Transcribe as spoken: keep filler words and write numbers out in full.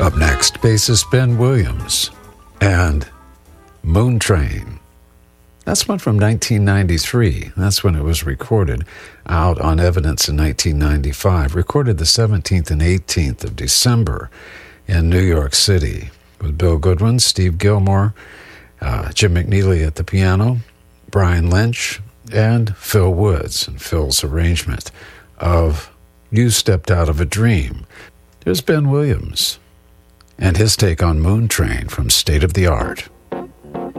Up next, bassist Ben Williams and Moon Train. That's one from nineteen ninety-three. That's when it was recorded. Out on Evidence in nineteen ninety-five. Recorded the seventeenth and eighteenth of December in New York City with Bill Goodwin, Steve Gilmore, uh, Jim McNeely at the piano, Brian Lynch, and Phil Woods, and Phil's arrangement of You Stepped Out of a Dream. There's Ben Williams and his take on Moon Train from State of the Art.